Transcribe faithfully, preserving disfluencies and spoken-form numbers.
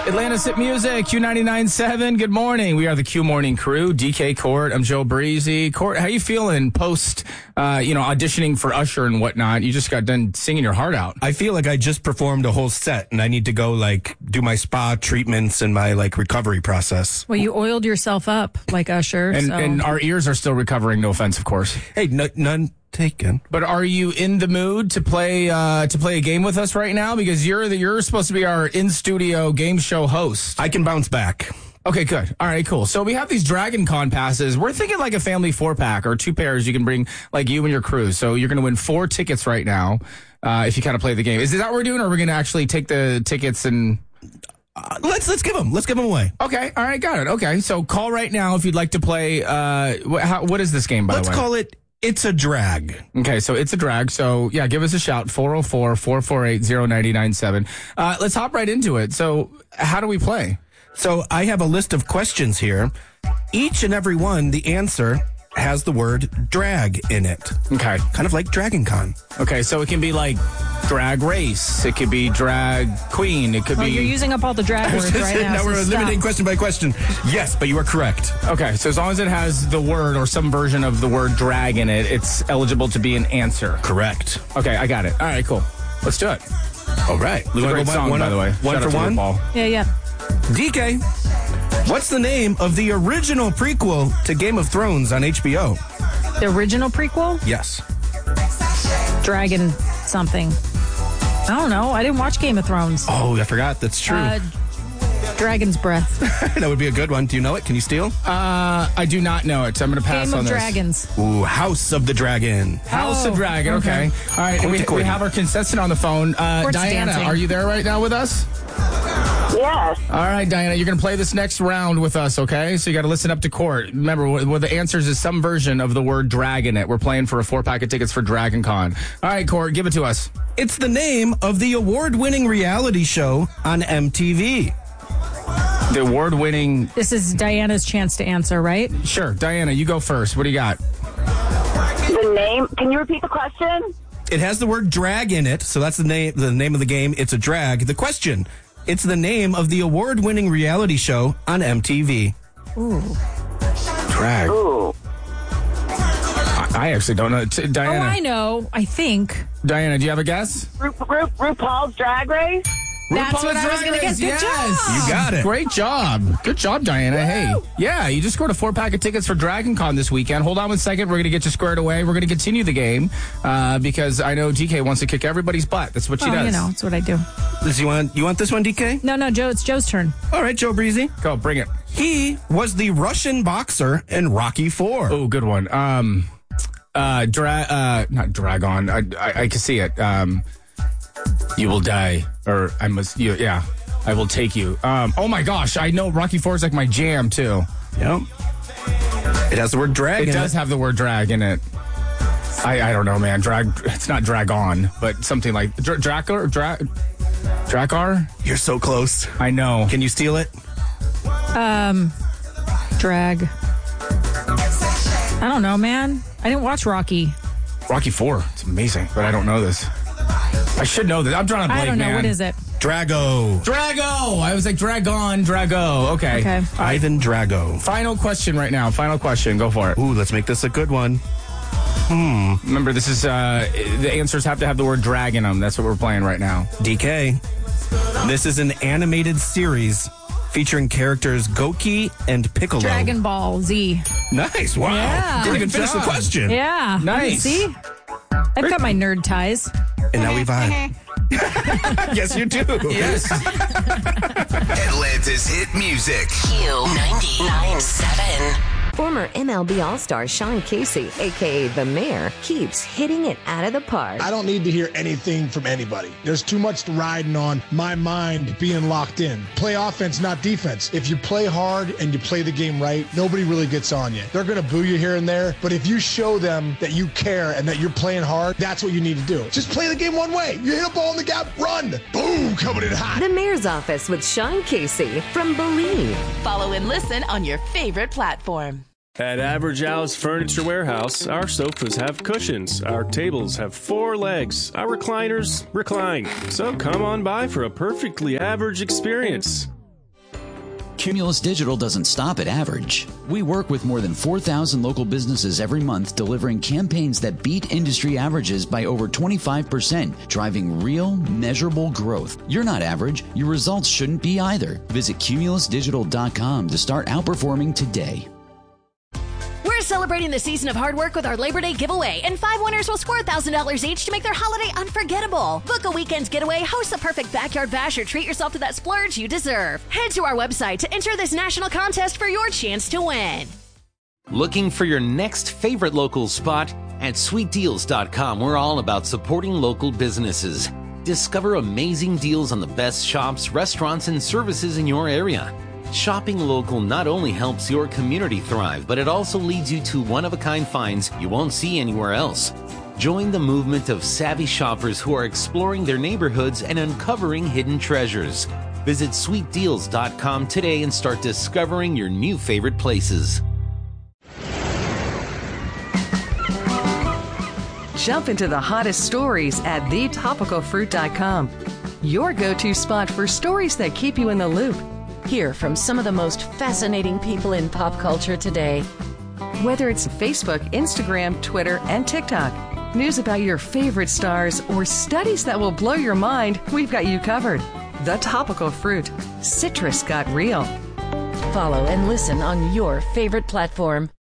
Atlanta's Hit Music, Q ninety-nine point seven. Good morning. We are the Q Morning Crew. D K Court. I'm Joe Breezy. Court, how you feeling post, uh, you know, auditioning for Usher and whatnot? You just got done singing your heart out. I feel like I just performed a whole set, and I need to go, like, do my spa treatments and my, like, recovery process. Well, you oiled yourself up like Usher. And, so. and our ears are still recovering, no offense, of course. Hey, n- none taken. But are you in the mood to play uh, to play a game with us right now? Because you're the, you're supposed to be our in-studio game show host. I can bounce back. Okay, good. All right, cool. So we have these Dragon Con passes. We're thinking like a family four-pack or two pairs you can bring, like you and your crew. So you're going to win four tickets right now uh, if you kind of play the game. Is that what we're doing, or are we going to actually take the tickets and... Uh, let's let's give them. Let's give them away. Okay, all right, got it. Okay, so call right now if you'd like to play. Uh, wh- how, what is this game, by Let's the way? call it It's a Drag. Okay, so it's a drag. So, yeah, give us a shout, four oh four, four four eight, oh nine nine seven. Uh, let's hop right into it. So, how do we play? So I have a list of questions here. Each and every one, the answer has the word drag in it. Okay. Kind of like Dragon Con. Okay, so it can be like drag race. It could be drag queen. It could well, be... you're using up all the drag words right now. Now so we're stop. eliminating question by question. Yes, but you are correct. Okay, so as long as it has the word or some version of the word drag in it, it's eligible to be an answer. Correct. Okay, I got it. All right, cool. Let's do it. All right. It's a great song, one, by the way. One Shout for out to one? RuPaul. Yeah, yeah. D K, what's the name of the original prequel to Game of Thrones on H B O? The original prequel? Yes. Dragon something. I don't know. I didn't watch Game of Thrones. Oh, I forgot. That's true. Uh, Dragon's Breath. That would be a good one. Do you know it? Can you steal? Uh, I do not know it, so I'm going to pass Game on of this. Dragons. Ooh, House of the Dragon. House Oh, of Dragon, okay. okay. All right, and we, we have our contestant on the phone. Uh, Court's Diana, dancing. are you there right now with us? Yes. All right, Diana, you're going to play this next round with us, okay? So you got to listen up to Court. Remember, one of the answers is some version of the word drag in it. We're playing for a four-pack of tickets for Dragon Con. All right, Court, give it to us. It's the name of the award-winning reality show on M T V. The award-winning... This is Diana's chance to answer, right? Sure, Diana, you go first. What do you got? The name. Can you repeat the question? It has the word drag in it, so that's the name the name of the game. It's a drag. The question, it's the name of the award-winning reality show on M T V. Ooh. Drag. Ooh. I, I actually don't know. T- Diana, Oh, I know. I think. Diana, do you have a guess? Ru- Ru- RuPaul's Drag Race? That's RuPaul's what I was Drag gonna Race, guess. Good yes. job. You got it. Great job. Good job, Diana. Hey, yeah, you just scored a four-pack of tickets for Dragon Con this weekend. Hold on one second. We're going to get you squared away. We're going to continue the game uh, because I know D K wants to kick everybody's butt. That's what she Oh, does. you know, that's what I do. Does you want you want this one, D K? No, no, Joe, it's Joe's turn. All right, Joe Breezy. Go, bring it. He was the Russian boxer in Rocky Four. Oh, good one. Um, uh, dra- uh, not Dragon. I, I, I can see it. Um, you will die, or I must. You, yeah, I will take you. Um, oh my gosh, I know Rocky Four is like my jam too. Yep. It has the word drag It in does it. have the word drag in it. I, I don't know, man. Drag. It's not drag on, but something like dra- Dracar. Dra- Dracar. You're so close. I know. Can you steal it? Um, drag. I don't know, man. I didn't watch Rocky. Rocky Four. It's amazing, but I don't know this. I should know this. I'm drawing a blank, I don't know. man. What is it? Drago. Drago. I was like Dragon, Drago. Okay. Okay. Ivan Drago. Final question right now. Final question. Go for it. Ooh, let's make this a good one. Remember, this is uh, the answers have to have the word drag in them. That's what we're playing right now. D K. This is an animated series featuring characters Goki and Piccolo. Dragon Ball Z. Nice. Wow. Yeah. Didn't even Good finish the job. question. Yeah. Nice. See? I've got my nerd ties. And now we vibe. Yes, you do. Yes. Atlanta's hit music. Q ninety-nine point seven. Former M L B All-Star Sean Casey, a k a. The Mayor, keeps hitting it out of the park. I don't need to hear anything from anybody. There's too much riding on my mind being locked in. Play offense, not defense. If you play hard and you play the game right, nobody really gets on you. They're going to boo you here and there, but if you show them that you care and that you're playing hard, that's what you need to do. Just play the game one way. You hit a ball in the gap, run. Boom, coming in hot. The Mayor's Office with Sean Casey from Believe. Follow and listen on your favorite platform. At Average Al's Furniture Warehouse, our sofas have cushions, our tables have four legs, our recliners recline. So come on by for a perfectly average experience. Cumulus Digital doesn't stop at average. We work with more than four thousand local businesses every month, delivering campaigns that beat industry averages by over twenty-five percent, driving real, measurable growth. You're not average. Your results shouldn't be either. Visit cumulus digital dot com to start outperforming today. We're celebrating the season of hard work with our Labor Day giveaway, and five winners will score one thousand dollars each to make their holiday unforgettable. Book a weekend's getaway, host the perfect backyard bash, or treat yourself to that splurge you deserve. Head to our website to enter this national contest for your chance to win. Looking for your next favorite local spot? At sweet deals dot com, we're all about supporting local businesses. Discover amazing deals on the best shops, restaurants, and services in your area. Shopping local not only helps your community thrive, but it also leads you to one-of-a-kind finds you won't see anywhere else. Join the movement of savvy shoppers who are exploring their neighborhoods and uncovering hidden treasures. Visit sweet deals dot com today and start discovering your new favorite places. Jump into the hottest stories at the topical fruit dot com. Your go-to spot for stories that keep you in the loop. Hear from some of the most fascinating people in pop culture today. Whether it's Facebook, Instagram, Twitter, and TikTok, news about your favorite stars, or studies that will blow your mind, we've got you covered. The Topical Fruit. Citrus got real. Follow and listen on your favorite platform.